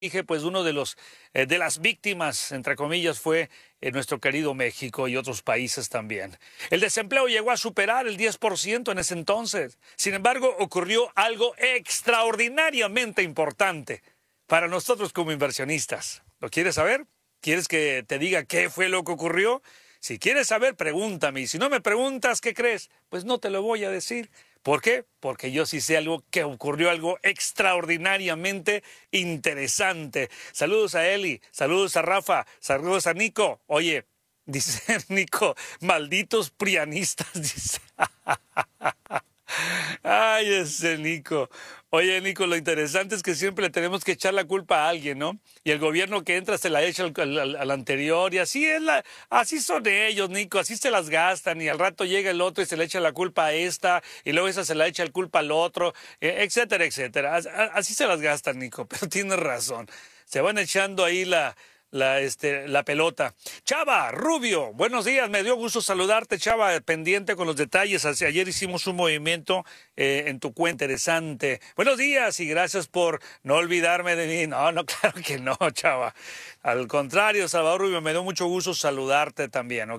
dije, pues uno de los de las víctimas, entre comillas, fue nuestro querido México y otros países también. El desempleo llegó a superar el 10% en ese entonces. Sin embargo, ocurrió algo extraordinariamente importante para nosotros como inversionistas. ¿Lo quieres saber? ¿Quieres que te diga qué fue lo que ocurrió? Si quieres saber, pregúntame. Y si no me preguntas, ¿qué crees? Pues no te lo voy a decir. ¿Por qué? Porque yo sí sé algo que ocurrió, algo extraordinariamente interesante. Saludos a Eli, saludos a Rafa, saludos a Nico. Oye, dice Nico, malditos prianistas, dice. Ay, ese Nico. Oye, Nico, lo interesante es que siempre le tenemos que echar la culpa a alguien, ¿no? Y el gobierno que entra se la echa al anterior y así así son ellos, Nico, así se las gastan y al rato llega el otro y se le echa la culpa a esta y luego esa se la echa la culpa al otro, etcétera, etcétera. Así se las gastan, Nico, pero tienes razón. Se van echando ahí la pelota. Chava, Rubio, buenos días, me dio gusto saludarte, Chava, pendiente con los detalles. Hace ayer hicimos un movimiento en tu cuenta interesante. Buenos días y gracias por no olvidarme de mí. No, no, claro que no, Chava. Al contrario, Salvador Rubio, me dio mucho gusto saludarte también, ¿ok?